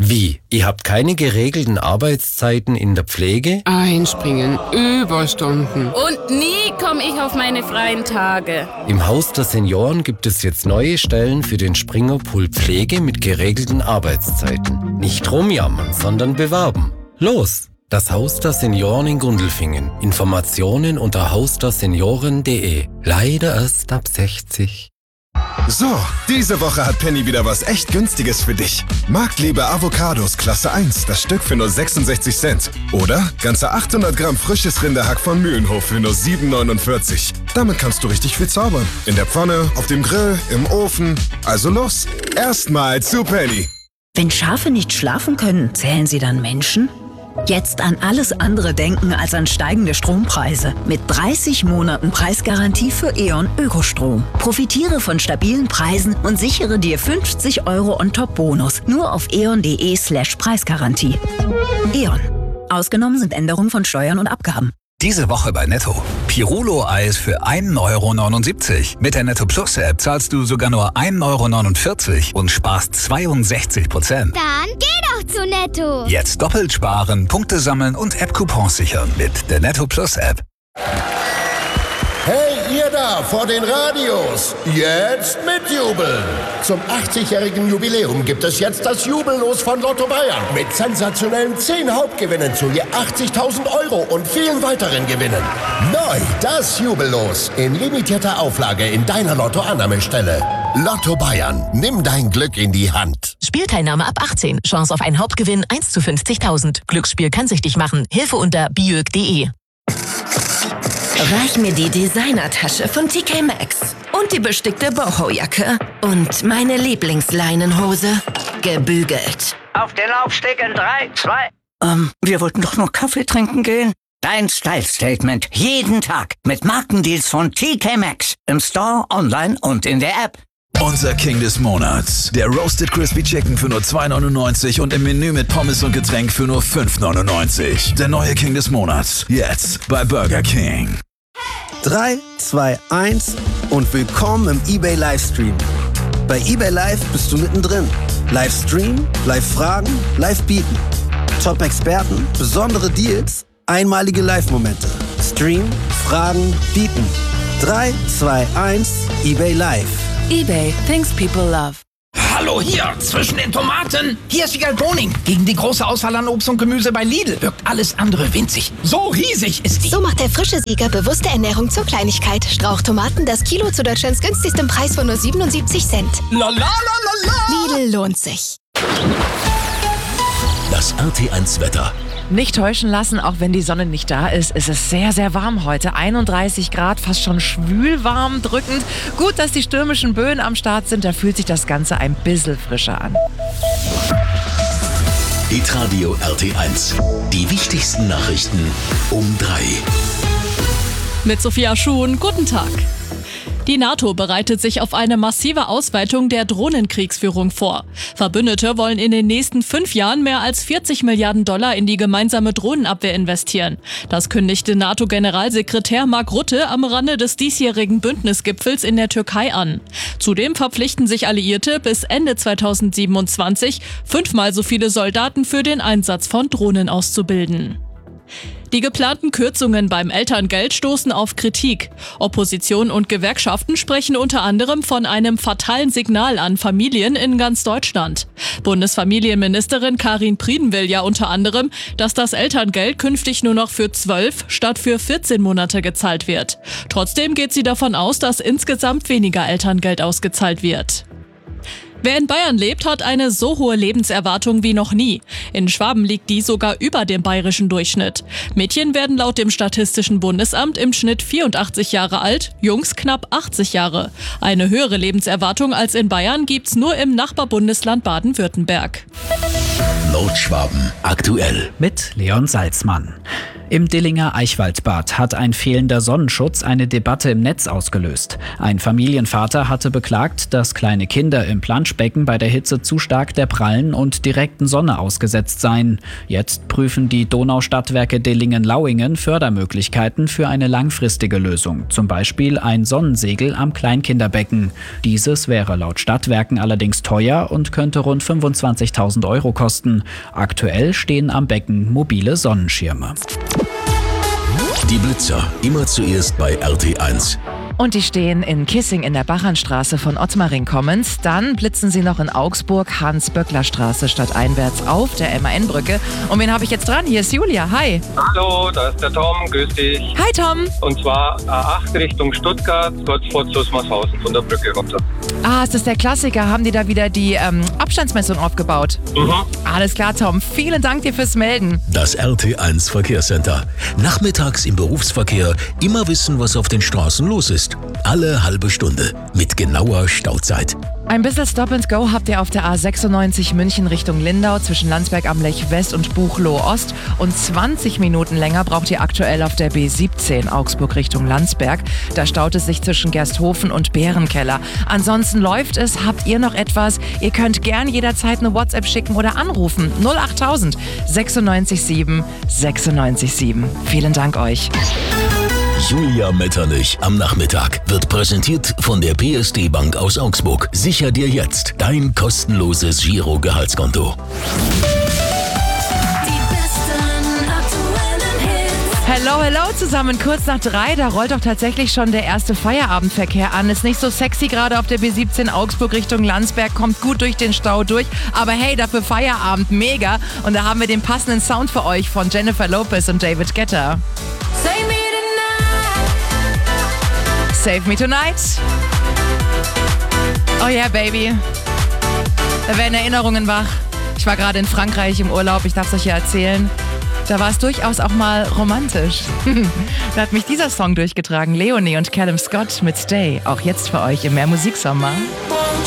Wie? Ihr habt keine geregelten Arbeitszeiten in der Pflege? Einspringen, Überstunden. Und nie komme ich auf meine freien Tage. Im Haus der Senioren gibt es jetzt neue Stellen für den Springerpool Pflege mit geregelten Arbeitszeiten. Nicht rumjammern, sondern bewerben. Los! Das Haus der Senioren in Gundelfingen. Informationen unter hausdersenioren.de. Leider erst ab 60. So, diese Woche hat Penny wieder was echt Günstiges für dich. Marktliebe Avocados Klasse 1, das Stück für nur 66 Cent. Oder ganze 800 Gramm frisches Rinderhack von Mühlenhof für nur 7,49. Damit kannst du richtig viel zaubern. In der Pfanne, auf dem Grill, im Ofen. Also los, erstmal zu Penny. Wenn Schafe nicht schlafen können, zählen sie dann Menschen? Jetzt an alles andere denken als an steigende Strompreise. Mit 30 Monaten Preisgarantie für E.ON Ökostrom. Profitiere von stabilen Preisen und sichere dir 50 € On-Top-Bonus. Nur auf eon.de/Preisgarantie. E.ON. Ausgenommen sind Änderungen von Steuern und Abgaben. Diese Woche bei Netto. Pirulo-Eis für 1,79 €. Mit der Netto Plus App zahlst du sogar nur 1,49 € und sparst 62%. Dann geh doch zu Netto. Jetzt doppelt sparen, Punkte sammeln und App-Coupons sichern mit der Netto Plus App. Hey, ihr da vor den Radios, jetzt mitjubeln! Zum 80-jährigen Jubiläum gibt es jetzt das Jubellos von Lotto Bayern mit sensationellen 10 Hauptgewinnen zu je 80.000 € und vielen weiteren Gewinnen. Neu das Jubellos in limitierter Auflage in deiner Lotto-Annahmestelle. Lotto Bayern, nimm dein Glück in die Hand. Spielteilnahme ab 18. Chance auf einen Hauptgewinn 1 zu 50.000. Glücksspiel kann süchtig machen. Hilfe unter biög.de. Reich mir die Designertasche von TK Maxx und die bestickte Boho-Jacke und meine Lieblingsleinenhose gebügelt. Auf den Laufsteg in 3, 2... Wir wollten doch nur Kaffee trinken gehen. Dein Style-Statement jeden Tag mit Markendeals von TK Maxx. Im Store, online und in der App. Unser King des Monats. Der Roasted Crispy Chicken für nur 2,99 € und im Menü mit Pommes und Getränk für nur 5,99 €. Der neue King des Monats. Jetzt bei Burger King. 3, 2, 1 und willkommen im eBay Livestream. Bei eBay Live bist du mittendrin. Livestream, Live-Fragen, Live-Bieten. Top-Experten, besondere Deals, einmalige Live-Momente. Stream, Fragen, Bieten. 3, 2, 1, eBay Live. eBay, things people love. Hallo hier, zwischen den Tomaten. Hier ist Wiegald Boning. Gegen die große Auswahl an Obst und Gemüse bei Lidl wirkt alles andere winzig. So riesig ist die. So macht der frische Sieger bewusste Ernährung zur Kleinigkeit. Strauchtomaten, das Kilo zu Deutschlands günstigstem Preis von nur 77 Cent. La la la la la. Lidl lohnt sich. Das RT1 Wetter. Nicht täuschen lassen, auch wenn die Sonne nicht da ist. Es ist sehr, sehr warm heute. 31 Grad, fast schon schwül warm, drückend. Gut, dass die stürmischen Böen am Start sind. Da fühlt sich das Ganze ein bisschen frischer an. Hitradio RT1. Die wichtigsten Nachrichten um 3. Mit Sophia Schuhn, guten Tag. Die NATO bereitet sich auf eine massive Ausweitung der Drohnenkriegsführung vor. Verbündete wollen in den nächsten 5 Jahren mehr als $40 Milliarden in die gemeinsame Drohnenabwehr investieren. Das kündigte NATO-Generalsekretär Mark Rutte am Rande des diesjährigen Bündnisgipfels in der Türkei an. Zudem verpflichten sich Alliierte bis Ende 2027 5-mal so viele Soldaten für den Einsatz von Drohnen auszubilden. Die geplanten Kürzungen beim Elterngeld stoßen auf Kritik. Opposition und Gewerkschaften sprechen unter anderem von einem fatalen Signal an Familien in ganz Deutschland. Bundesfamilienministerin Karin Prien will ja unter anderem, dass das Elterngeld künftig nur noch für 12 statt für 14 Monate gezahlt wird. Trotzdem geht sie davon aus, dass insgesamt weniger Elterngeld ausgezahlt wird. Wer in Bayern lebt, hat eine so hohe Lebenserwartung wie noch nie. In Schwaben liegt die sogar über dem bayerischen Durchschnitt. Mädchen werden laut dem Statistischen Bundesamt im Schnitt 84 Jahre alt, Jungs knapp 80 Jahre. Eine höhere Lebenserwartung als in Bayern gibt's nur im Nachbarbundesland Baden-Württemberg. Nordschwaben aktuell. Mit Leon Salzmann. Im Dillinger Eichwaldbad hat ein fehlender Sonnenschutz eine Debatte im Netz ausgelöst. Ein Familienvater hatte beklagt, dass kleine Kinder im Planschbecken bei der Hitze zu stark der prallen und direkten Sonne ausgesetzt seien. Jetzt prüfen die Donaustadtwerke Dillingen-Lauingen Fördermöglichkeiten für eine langfristige Lösung, zum Beispiel ein Sonnensegel am Kleinkinderbecken. Dieses wäre laut Stadtwerken allerdings teuer und könnte rund 25.000 € kosten. Aktuell stehen am Becken mobile Sonnenschirme. Die Blitzer, immer zuerst bei RT1. Und die stehen in Kissing in der Bachernstraße von Ottmaring kommend. Dann blitzen sie noch in Augsburg, Hans-Böckler-Straße stadteinwärts auf der MAN-Brücke. Und wen habe ich jetzt dran? Hier ist Julia. Hi. Hallo, da ist der Tom. Grüß dich. Hi, Tom. Und zwar A8 Richtung Stuttgart, kurz vor Zusmarshausen von der Brücke runter. Ah, ist das der Klassiker? Haben die da wieder die Abstandsmessung aufgebaut? Mhm. Alles klar, Tom. Vielen Dank dir fürs Melden. Das RT1 Verkehrscenter. Nachmittags im Berufsverkehr immer wissen, was auf den Straßen los ist. Alle halbe Stunde mit genauer Stauzeit. Ein bisschen Stop and Go habt ihr auf der A96 München Richtung Lindau zwischen Landsberg am Lech West und Buchloe Ost. Und 20 Minuten länger braucht ihr aktuell auf der B17 Augsburg Richtung Landsberg. Da staut es sich zwischen Gersthofen und Bärenkeller. Ansonsten läuft es. Habt ihr noch etwas? Ihr könnt gern jederzeit eine WhatsApp schicken oder anrufen. 08000 96 7 96 7. Vielen Dank euch. Julia Metternich am Nachmittag wird präsentiert von der PSD Bank aus Augsburg. Sicher dir jetzt dein kostenloses Giro-Gehaltskonto. Hello, hello zusammen, kurz nach 3, da rollt doch tatsächlich schon der erste Feierabendverkehr an. Ist nicht so sexy gerade auf der B17 Augsburg Richtung Landsberg, kommt gut durch den Stau durch, aber hey, dafür Feierabend, mega. Und da haben wir den passenden Sound für euch von Jennifer Lopez und David Guetta. Save Me Tonight. Oh yeah, baby. Da werden Erinnerungen wach. Ich war gerade in Frankreich im Urlaub, ich darf es euch ja erzählen. Da war es durchaus auch mal romantisch. Da hat mich dieser Song durchgetragen. Leonie und Callum Scott mit Stay. Auch jetzt für euch im Mehr Musiksommer.